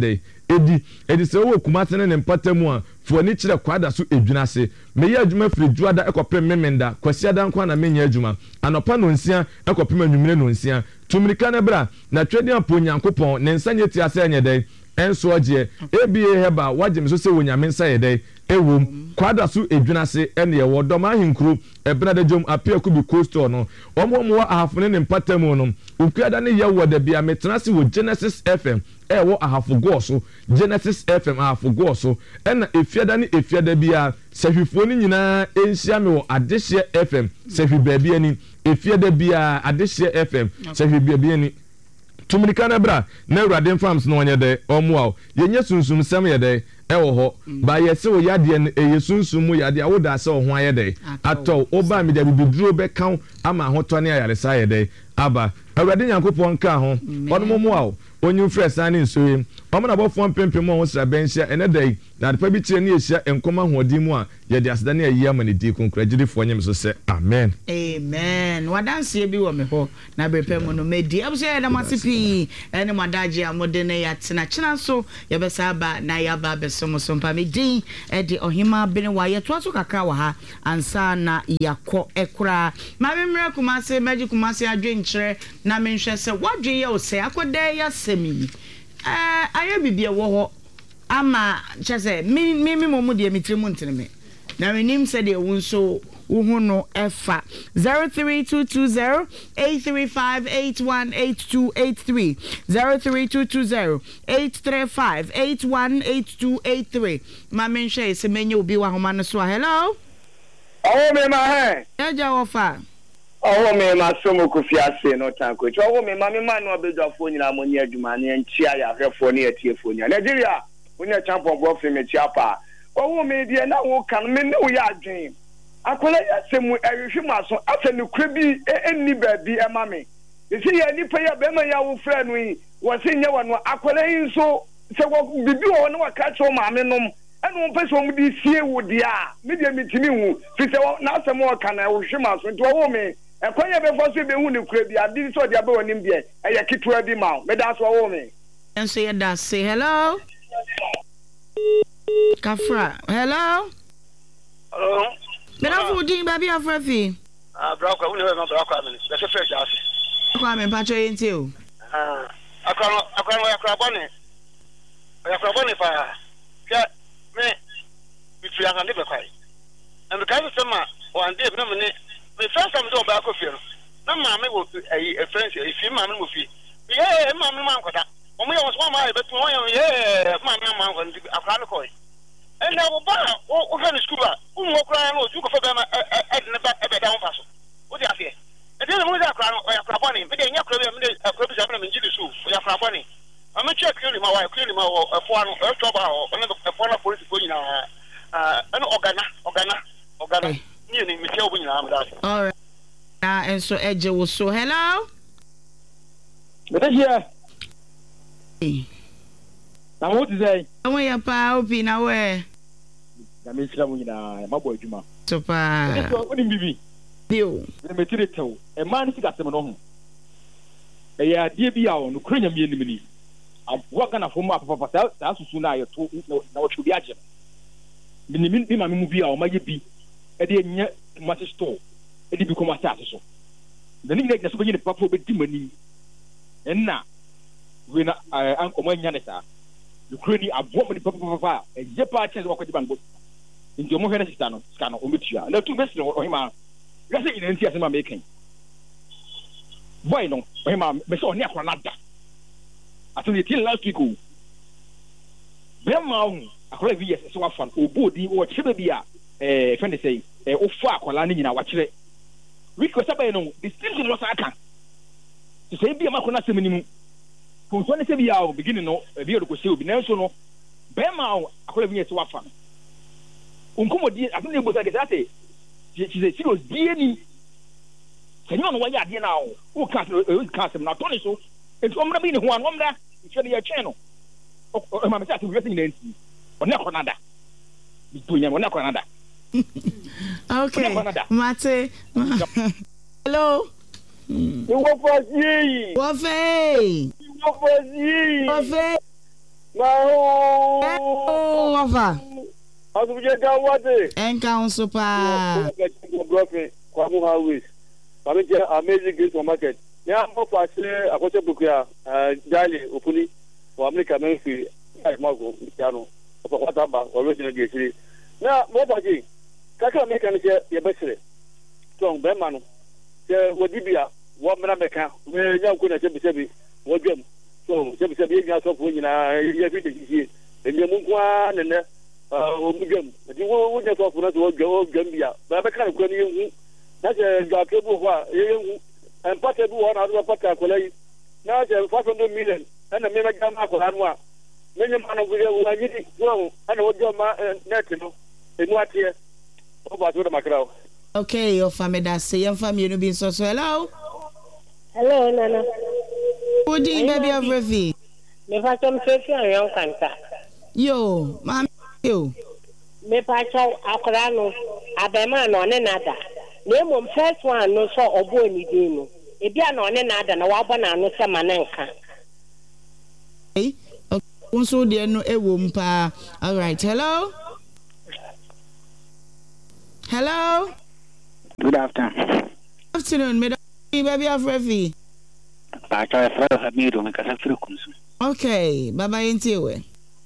edi edi sɛ wo kumase ne ne mpatamu a fo ni kyerɛ kwada so edwuna se meyɛ adwuma firi duada ekɔpem memenda kwasiada nkwa na menya adwuma anopa no nsia ekɔpem anwumire no nsia tumirika ne bra na twedi ampo nyankopɔn ne nsanye ti ase enye dɛ enso ogye aba heba wagye so sɛ wonyame nsa yɛ dɛ ewom kwada so edwuna se ene ye wodom ahinkru ebna de jom apia ku bi coastal no omo mo ahafone ne mpatamu no ukuada ne ye woda bia metena se wo Genesis F M e wo ahafogo so Genesis F M ahafogo so ena efiada ne efiada bia sahwifo ni nyina enhia me wo adehye F M sahwi baabi ani efiada bia adehye F M sahwi baabi ani tumirika na bra na Awurade farms no onye de omo a yenye sunsum sem ye de ewo ho ba yese wo yade ne eyesunsum mu yade a wo da se ho aye de atɔ oba mi da bibiduro be kan ama hoto ne ayaresa ye de aba Awurade Nyankopɔn ka ho ɔno mo mo a onyu fresa ne nsoye ɔmo na bɔfo mpempem ho sra benhia ene dai na de pa bi kire ne ehia enkoma hoɔdi mu a ye de aseda ne ayi ama ne di konkragidifo nyem so sɛ amen amen wadanse bi wo me ho na brepɛ mu no medi abso ye da masipi ene madaji amode ne ya tena kyena so ye be sa ba na ya ba be so so mpa me din e de ohima bene wa ye to aso kakra wa ha ansa na yakɔ ekura ma memre kumase magi kumase adwenkyerɛ na menhwɛ sɛ wadwe ye o sɛ akɔda ya semi eh aye bibia wo ho ama kyese mi mi mo mu de mitrimu ntene na renim sɛ de wo nso wo hu no efa zero three two two zero eight three five eight one eight two eight three zero three two two zero eight three five eight one eight two eight three ma menhwɛ sɛ menye obi wa homa no so hello oh me ma he ya ja wo fa oh me ma so mo ku fiase no tanko cho oh me ma me ma no abedwafo nyina mo nya adwuma ne ntia ya hwefo ne atiefo nya Nigeria wonya champion bo fi me chiapa oh me die na wo kan me ne wo ya adwen akola ya semu ehwe maso afa ne kura bi enni baabi e ma me esi ya nipa ya be ma ya wo fra no yi wo se nya wano akola yi so se wo bibi wo ne wa ka cho ma me nom enu mpe so mu di sie wo dia me dia mitimi hu fi se na asem wo kan e wo hwe maso nti wo me ekwanya be fo so be hu ne kura bi adi so dia be wonim bi e ya kitwa bi ma me da so wo me enso ye da say hello Kafra hello hello Bera fu din baby afrafi ah brako uni we ma brako amene be se fresh ase kwa me pacho yenti o ah akwa akwa akwa bone akwa bone fa ya me bitria na lebe kwai and the guy say ma one day na me me first time do ba ko fi no na ma me wo eh friends e fi ma me mo fi ye ma me ma nkoda o me yo so ma e betu o ye ma me ma nkoda akwa no koi and now ba o ka ni school ba o mo kra no ju ko fa ba ma e ne ba e be da on fa so o di afie e de mo da kra no o ya kra boni me de nya kra bi me de akra bi sa me me njidi su o ya kra boni I'm check clearly my wife clearly my uh phone uh trouble uh the phone police go nyina uh an organa organa organa ni ni me tell nyina am that all right ah and so eje wo so hello But here na what is say omo ya pa obi na we na me sira mo nyina ma bo adwuma so pa so oni bibi bio me tire tew e man sika sem no ho e ya die bi a o no kranya mi enim ni aboa kana fo ma papa sa sa susu na ayeto na wo chubi agye mi ni mi ma mi mu bi a o ma ye bi e de nya tomato store e de bi ko ma sa so na ni nek na so be ni papa be di mani enna we na an ko ma nya ne sa the crony aboa me papa papa e je pa chance wo ko di bango nti o mo hwe na sita no sika no o metua na tu be si o hima gase ni nti asema me kan boy no o hima me so ni akora na da atuli till last week o bema o akora bi yes so afan obodi o chebe bia eh friend say eh o fa akora ni nyina wa kire week ko sabai no the still no sa aka to say bia makona semani mu ko so ne se bia o beginning no bia do ko se obi na so no bema o akora bi yes so afan unkomodi atuli bo sa ke say she say she was D N E kenyo no wa ya de na o o ka o ka sem na to ne so enti omra bi ne ho an omra chede ya cheno o ma me say to wetin na nti o ne konada bi to nya o ne konada okay mate hello you go for yi wo fe you go for yi wo fe Oh, wafa. Asubuje ga wade. Enka unso pa. Brofe kwa mu highways. Mami je amazing great market. Ya mo fa se akote bukuya jali opuni. Wa America menfi ai mago piano. Opa kwata ba original ge siri. Na mo ba ji. Kaka America ni je ye besire. Tong be manu. Je wodibia wo mena meka. We nya ko na je bisebi. Wo dwam. So je bisebi nya so fu nyina ye fi de ji. Enye mu kwa ne ne o mu dwam. Di wo wo nya so fu na so wo dwam bia. Ba be kan ko ni hu. Na je ga ke bu ho ye hu. En pate bu ho na do pate akolai. Na je five hundred million. Ana me ma jama akola no a. Menye ma no gure wo anyidi. So ana wo dwam net no. Enu atie. O ba to da makrao. Okay, your family that say your family no be so so. Hello. Hello, Nana. Good day, baby of Revi. Me fa chom fefi an yon kanta. Yo, mama yo. Me fa chaw akora no abema no ne nada. Ne mom first one no so obo ni dey no. E bia no ne nada na wa bo na no se manenka. Hey. Okay, so there no e wo mpa. All right. Hello. Hello. Good afternoon. Good afternoon, me baby of Revi. Pa cha fra Hamidu me kasa firi kunsu. Okay, baba yentiwe.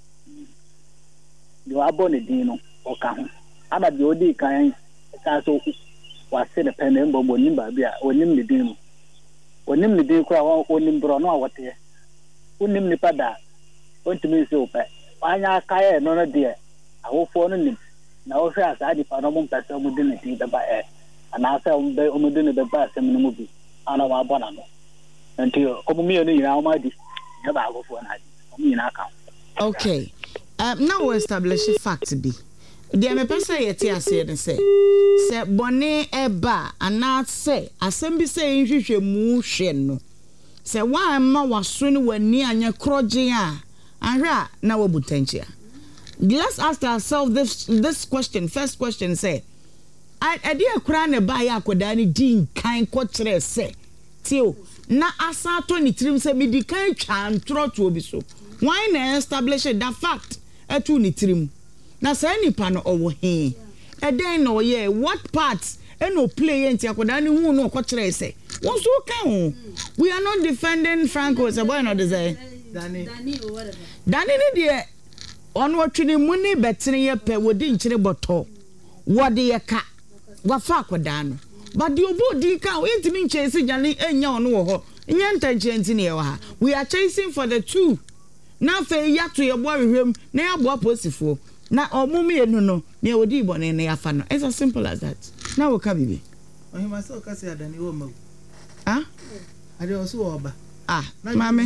Yo abone dino oka ho. Aba bi odi kan ka so wase de pen mbo bo nimba bia onim ne dino. Onim ne dino kura onim bro no awote. Onim ni pada. Ontimi se ope. Anya kae no no de. Awofo no nim. Na wo hwe asa di pa no mo mpese mo de ne tin beba e. Ana sa o be o mo de ne beba asem no mo bi. Ana wa bona no. Until come me no nyina o ma di. Ya ba agofo na di. O nyina ka. Okay. Um now we establish a fact be. The me person yeti ase ne say. Say bone eba ana say asem bi say nhwehwe mu hwe no. Say wa ma waso ne wani anya kroje a. Ahwa na wabutanchia. Let's ask ourselves this this question. First question say, I I dear kura ne ba ya akoda ni din kan ko kire say. Tio na asa twenty three say me di kan twa ntro to obi so. Why na establish that fact? Etu ni trim. Na say nipa no owo he. E den no ye what part e no play enti akoda ni hu no ko kire say. Won so kan. We are not defending Franco as a boy no say. Danny Danny or whatever. Danny ni de ono twini muni betene ye pe wodi nkyere boto wode ye ka wafa akoda no but the obo di ka o intimi nkyesi jane enya ono wo ho enya ntankyenti ne ye wa ha we are chasing for the two na fe ya to ye bo hwehwem na ya bo posifo na omum ye no no na wodi ibone na ya fa no it's as simple as that na wo ka bibi ohima so ka se adani wo mawu ah ade o so oba ah mame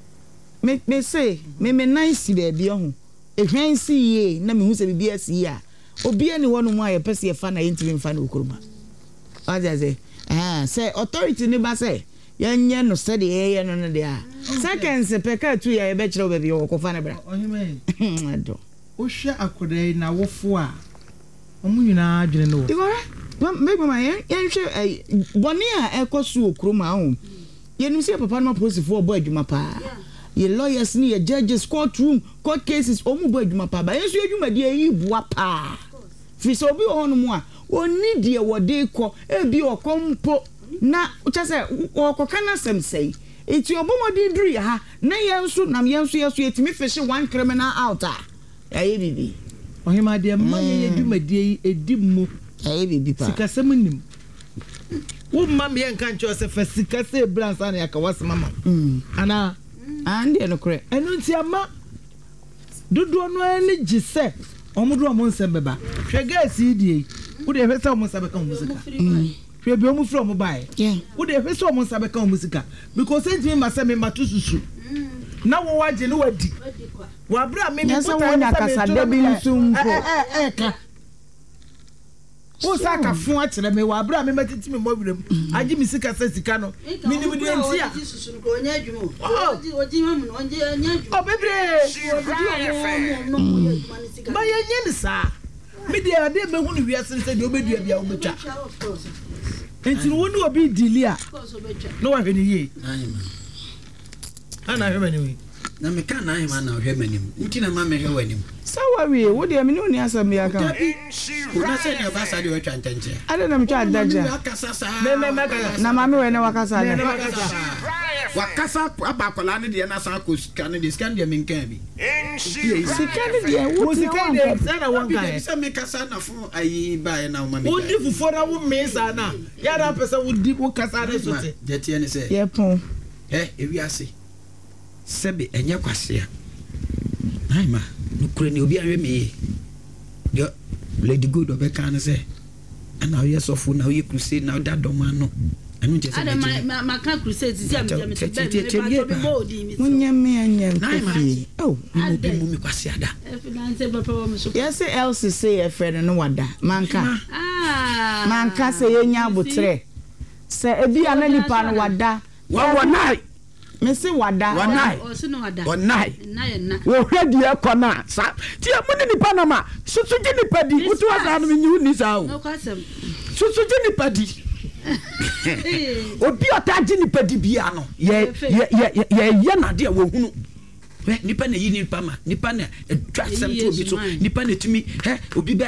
me me say me me nice baby ho ehwan si ye na me hu se bibia si ya obi ani wono mu aye pese ye fa na yentimi mfa na okuruma azaze eh say authority ni ba say yenye no se de ye no no de a seconds peka tu ya e be kire obabi wo ko fa na bra ohime ado o hwe akodai na wofo a omu nyina adwene no digora me mama yen yen hwe boni a ekosu okuruma ho yenim se papa no posifo obo adwuma pa ye lawyers ni ye judges courtroom court cases omu bo adwuma pa ba yesu adwuma de yi bua pa fi so obi ho mu a oni de wode ko ebi okompo na ucha se okoka na sem sei eti obomodi duru ha na yensu nam yensu yesu etimi fish one criminal out ah ayi bibi ohima de ma ye adwuma de edi mu ayi bibi pa sikasem nim wo mam ye nka ncho se fa sikase brands ana yakawase mama ana and no kre enu nti ama dodo no ani gise omudo omo nsem beba hwega asidi wo de hwesa omo nsabe ka musika hwe bi omo fri omo bae wo de hwesa omo nsabe ka musika because enti ma se me matususu na wo waje no wadi wa bra me me puta na kasa de bi nsumpo eh eh ka o sa ka fun a kire me wa bra me matiti me mobirem agi mi sika sa sika no minimum de ntia onye adwumo oji oji mamu onje anya adwumo o bebre ba ye nye ni sa me de ade me hu ni wiase se de obedua bia obetwa enti no woni obi dili a no wa hwe ni ye ana hwe mani we na me ka na hema na hwe manim nti na ma me hwe wanim sa wawie wo de me no ni asam ya ka una se ne ba sa de watwa ntanche ade na me twa adaja me me me na ma me we na wakasa ne wakasa abakola ne de na sa ko sika ne de sika de me nkan bi sika ne de wo sika de sa na wanka e se me kasa na fo ayi ba e na o ma me wo di fufo na wo me sa na ya da pesa wo di wo kasa ne so te je tie ne se ye pon eh ewi ase sebe enye kwase a naima no kure ni obi anwe me yo lady good obeka na se ana oye sofo na oye crusade na oda doma no anu je se ada ma ma ka crusade si am je me se be me bo di mi munya me anya naima oh mo bi mu mi kwase ada finance papa wo me so yes else say e friend no wada manka ah manka se yenya abotre se ebi ana nipa no wada wa wa nai me se wada wanai o se no wada wanai na ye na wo hwedi e kona sa ti e mu ni nipa na ma susu ji nipa di utu wa sa no mi nyu ni sa o no kwasem susu ji nipa di obi ota ji nipa di bia no ye ye ye ye na de wo hunu we nipa na yi nipa ma nipa na twa sem to obi so nipa na tumi he obi be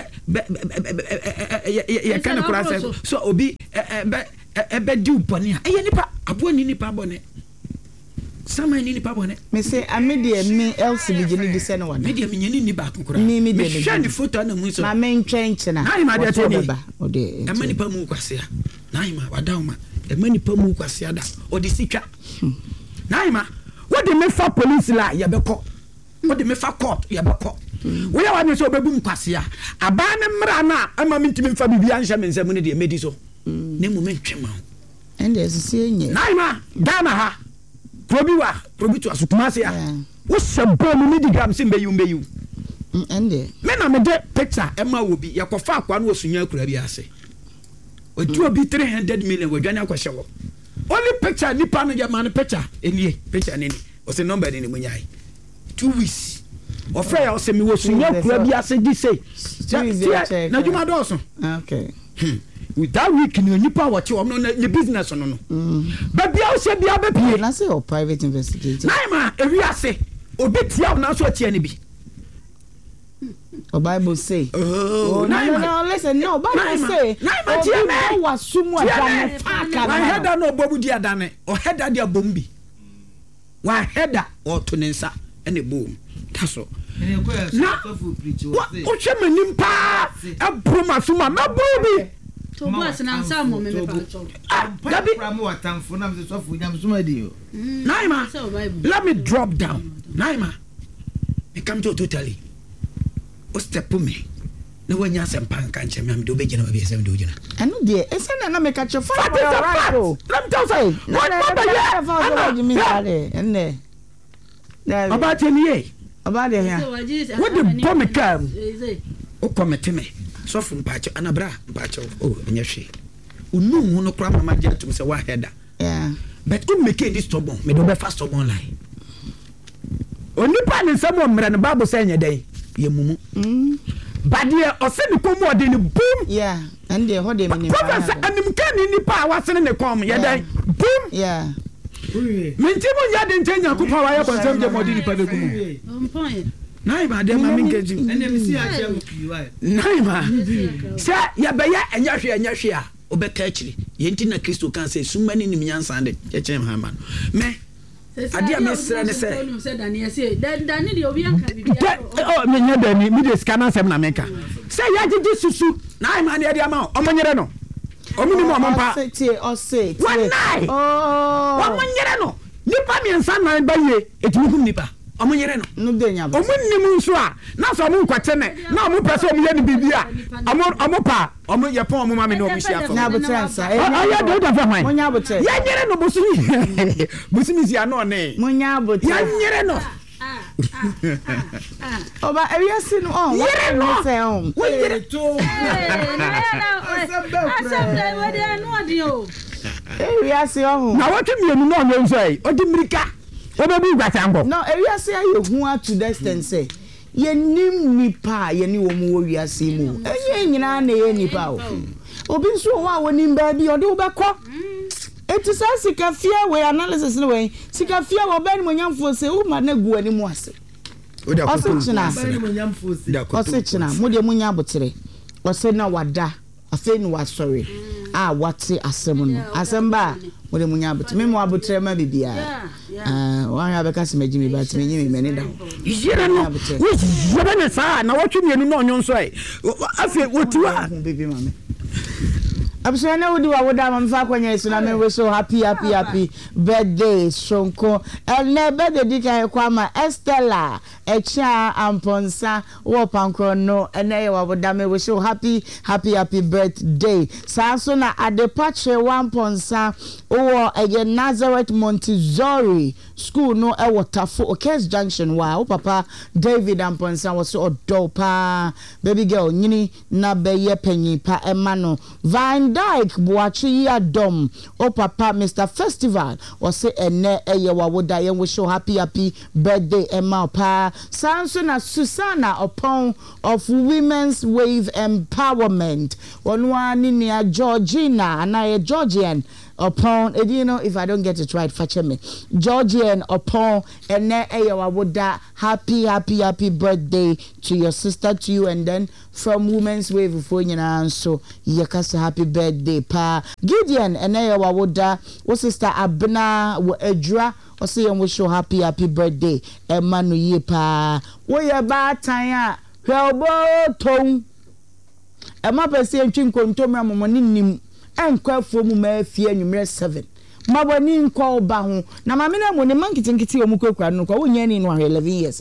ye kana kura se so obi be e be di uponi a ye nipa abo ni nipa bone sama ni nipa bone me say amede me else bi gene di se no wada media me nyani ni ba kokora me me de hwa ni photo na mu so ma me ntwen chena na ima de to ni o de e mani pa mu kwase a na ima wada ma e mani pa mu kwase ada o de sitwa na ima wo de me fa police la ya beko wo de me fa court ya beko wo ya wa ni so obebu kwase a aba ne mra na ama me ntimi fa bibia nhya me nsam ne de medi so ne mu me ntwema ende esisi enye na ima dana ha probiwa probitu asukumase ya wo sebo mu ni digram se mbeyu mbeyu ende me na me de picture e ma wo bi yakofa akwa no osunya akura bi ase otu obi three hundred million wadwane akwahye wo only picture nipa no ya man picture enie picture ni o se number ni munyai two weeks ofre ya o se mi wo sunya akura bi ase di say na juma do so okay with that week ni nipa watch o no na business no no ba bia o se bia ba pie na say o private investigator na ma ewi ase obi tia na so tia ni bi o bible say oh no no no listen no bible say na ma tia me wa sumu adane aka na header no bobu di adane o header di abombi wa header o to nensa ene boom taso na o che manim pa abroma suma na bobi to boss na nsa mo me pa to gabi pramu watamfo na mse sofu nyam suma di yo naima let me drop down naima me come to totally o step me na wanya sempan kan che me am do be gina be sem do gina anu de ese na na me ka che fa right let me tell you what number ya fa do me sare enne about any about de ya what the bomb come o komete me sofu mpacho anabra mpacho oh enyehwe unu hu no kra mama je atum se wa header yeah but um make this stubborn me do be fast stubborn line onipa ni samo mra ne bible say nyedai ye mumu mm badie ose ni komu ode ni boom yeah and the hode me ni pa professor anim kan ni nipa wasene ne kom yedai boom yeah minti mo ya de ntenya kupa wa ya bonsam je modi nipa be gumu naima de ma mingeji ene si a che mo kiwa naima sa ya be ya enya hwe enya hwe a obeka akiri ye nti na Kristo kan say sumani ni nyansa de ye chem ha ma me ade a mesra ne say dani de obi anka bibia oh me nya dani mi de scanner sem na meka say ya jiji susu naima de ade ama o monyere no o mini mo ampa say o say one night oh o monyere no nipa mi nsa na ba ye etumukum nipa omonyere no no de nya ba omunnim nso a na so omu nkwate ne na omu pese omu ye ni bibia omu omu pa omu ye pon omu ma me no omu sia fa na botransa ayo de da fa hwan monya botre ye nyere no bosumi bosumi sia no ne monya botre ye nyere no oba ewiase no on yere no say on we yere to asabda we de anu odi o ewiase on na what me enu no no nso ai odi mirika obebu gbatango no ewiase ayo hu to the extent say ye nim nipa ye ni wo mu wo wiase mu enye nyina na ye nipa o obi nso wo a wonim ba bi odi wo bekọ It is a sika fear way analysis no way. Sika fear will bend when young for say, oh, my negu any more. Osichina, Osichina, Mudia Munya Botre, or say no wada, a thing was sorry. Ah, what's it? Assemble, Assemba, Mudia Munya, but me more Botre, maybe be a one have a customer, Jimmy, but me, many down. You know, which is now what you mean on your side. I feel what you are, baby, mammy. I'm sure I know do I would have on Falcon, so I was so happy, happy, happy birthday, Shonko, and never the Dika Kwama, Estella, Echa, and Ponsa, Wapankro, no, and I would damn we so happy, happy, happy birthday. Sansona at the Pache one Ponsa, or again Nazareth Montessori School, no, I water for Case Junction. Wow, Papa David and Ponsa was so dopa, baby girl, Nini, Nabe Penny, Pa Emano, Vine. Dyke Boachi Dom o papa Mister Festival or say ene eye wa woda yen we show happy happy birthday Emma pa Sansona Susanna upon of Women's Wave Empowerment onwa ni Georgina and I Georgian upon uh, you know if I don't get it right fetch me Georgian upon ene eye wa woda happy happy happy birthday to your sister to you and then from Women's Wave for nyina so yakasa happy birthday pa Gideon ene wa woda wo sister Abna wo Adra o say yen we show happy happy birthday Emma no ye pa wo ye ba tan a hwelbo ton Emma pese ntwi nkontomra momoni nim enkwafo mu ma afie anwumre seven mabani nkwa oba ho na mame na mo ne mankitinkiti o mu kwakura no kwa wo nya ni no eleven years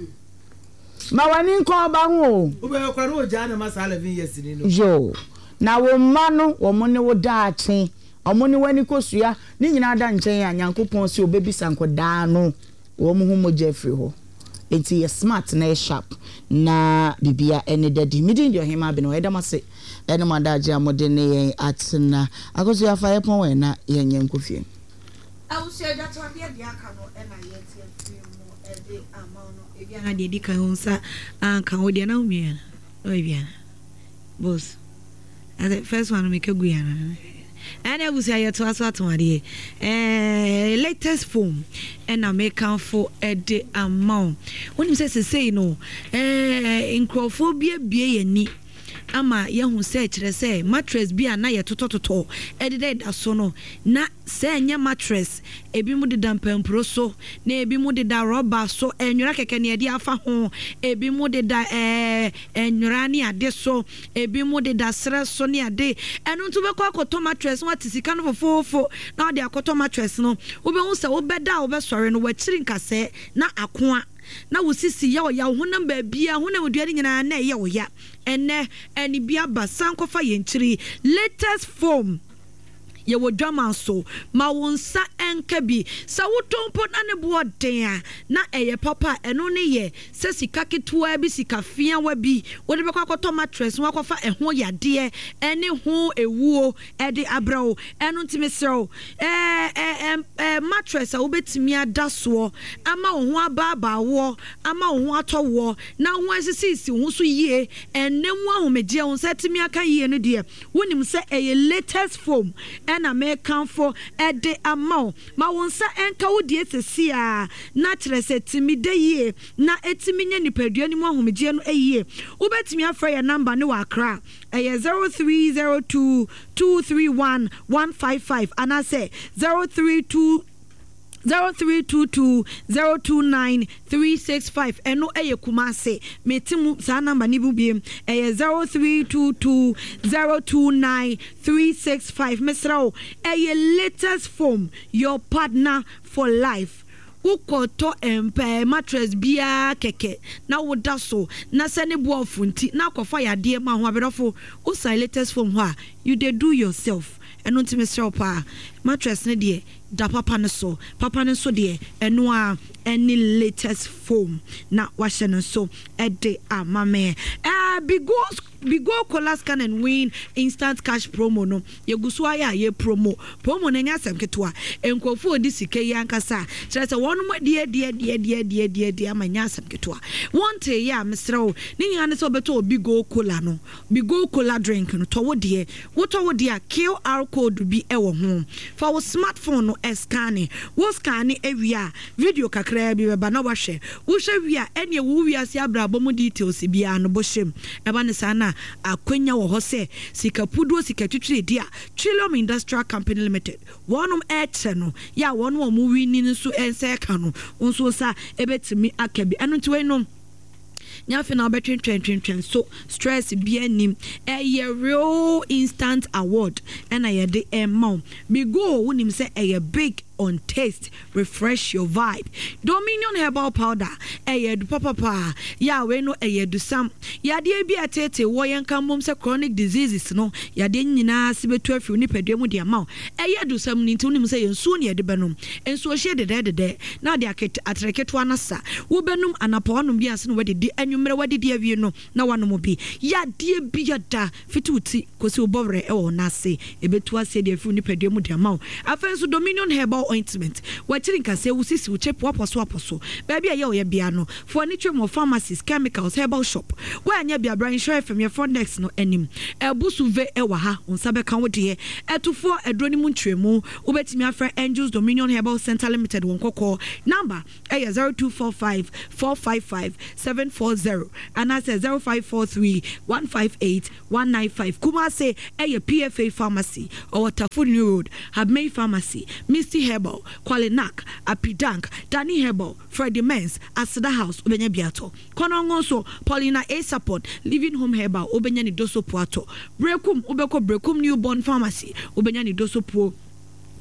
mawani nkwa oba ho wo be kwara o ja na masa eleven years ni no yo na wo ma no wo mo ne wo daache omo ne wani kosua ni nyina da nchen ya nyankopon se obebisa nkodaa no wo mo hu mo Jeffrey ho enti ye smart na ye sharp na bibia ene dadi midin yo hima be no edamase ene madaje amode ne yen atna akoso ya fa ye pon we na ye nyen kofie awusu ya jatwa bia dia ka no ena ye tie fie mo ede ama no ebia na de di kan unsa anka wo de na umia no ebia boss the first one make guiana and I was here to ask what one eh latest form and I make count for a day amount when you say say no eh incrophobia be ni ama yehu say kire say mattress bi ana ye totototo edede da so no na say nya mattress ebi mu de dampampro so na ebi mu de da rubber so enwura keke ne ade afa ho ebi mu de da eh enwura ni ade so ebi mu de da sre so ni ade enu ntu be kwa akoto mattress what sika no fofofo na ade akoto mattress no wo be hu say wo be da wo be sore no wa chiri nkase na akoa na wo sisi ya wo ya ho na ba bia ho na woduane nyina na ye wo ya ene eni bia basan kofa ye nchiri latest form ye wo dwama so ma wonsa enka bi sa wotompo na ne bo den a na eye papa eno ne ye se sika ketua bi sika fia wa bi wo de bekwa kwato mattress wa kwafa eho yade ene ho ewuo ede abrawo eno ntimesrew eh eh mattress a wo betimi adaso ama wo ho ababa wo ama wo ho atowo na ho asisi ho so yie ene mu ahomegye wo setimi aka yie no de wonim se eye latest form na make count for a day amount ma wonsa enka wodi esesia na trese timide ye na etimi nya nipadua ni mu ahomegye no eyie wobetimi afra ya number ne wa akra eh zero three zero two two three one one five five and I say zero three two zero three two two zero two nine three six five eno eye kumase metimu sa number ni bubiem eye zero three two two zero two nine three six five mesrao eye latest form your partner for life ukoto empe mattress bia keke na woda so na sene bo afunti na kofa yade ma ho abedofo usa latest form ho a you dey do yourself eno ntimesrao pa mattress ne de da papa no so papa no so de eno a any latest foam na wahye no so ede amame eh bigo bigo cola scan and win instant cash promo no yeguso aya ye promo promo na nya asem ketwa enkofo odi sike yankasa kire se wonu mo de de de de de de de amanya asem ketwa wonte ya mesrew ni nya ne so beto bigo cola no bigo cola drink no to wo de wo to wo de Q R code bi ewo ho fa wo smartphone no scan wo scan ewia video kakra bi beba na wahwe wo hwe wia ene wo wiase abrabo mu details bia no bo hwem eba ne sana akwenya wo ho se sikapudo sikatwitwe dia Trillium Industrial Company Limited wonum eche no ya wonu mu wini nso ense ka no nso sa ebetimi akabi eno ntiwe no nyafe na betwen twen twen twen so stress bia nim a real instant award and I de emma be go wonim say a big on taste refresh your vibe Dominion herbal powder eh du papa pa ya we no eh du sam ya de bi atete wo yen kan mom say chronic diseases no ya de nyina se betu afi ni padua mu de ma eh du sam ni ntum nim say ensu ne de benom ensu hye de de de na de aket atreketo anasa wo benum anapo onum bi ase no we de anwumre we de awie no na wanom bi ya de bi ya da fituti kosi obobre e wo na se e betu ase de afi ni padua mu de ma afenso Dominion herbal ointment watching can say usisi uche poaposo aposo baby aye oye bia no for nitre mo pharmacies chemicals herbal shop where anya bia brand share from your front next no enim ebusu ve ewa ha unsabe kan wode etufo edroni mu ntremu ubetimi afra Angels Dominion Herbal Center Limited won kokko number eh zero two four five four five five seven four zero and I say zero five four three one five eight one nine five kuma say eh P F A pharmacy or Tafuni Road have made pharmacy Misty Herbal Kwalenak, Apidank, Danny Herbal, Freddie Mens, Asada House, Obenya Biato. Konongo so, Paulina A Support, Living Home Herbal, Obenya ni Doso Puato. Brekum, Ubeko Brekum Newborn Pharmacy, Obenya ni Doso Puo.